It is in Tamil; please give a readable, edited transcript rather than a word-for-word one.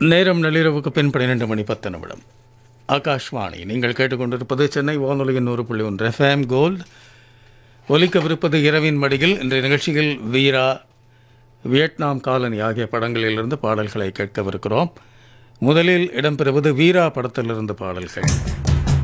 நேரம் நள்ளிரவுக்கு பின் 12:10 ஆகாஷ்வாணி. நீங்கள் கேட்டுக்கொண்டிருப்பது சென்னை வானொலியின் 100.1 FM கோல்ட். ஒலிக்கவிருப்பது இரவின் மடியில். இன்றைய நிகழ்ச்சியில் வீரா, வியட்நாம் காலனி ஆகிய படங்களிலிருந்து பாடல்களை கேட்கவிருக்கிறோம். முதலில் இடம்பெறுவது வீரா படத்திலிருந்து பாடல்கள்.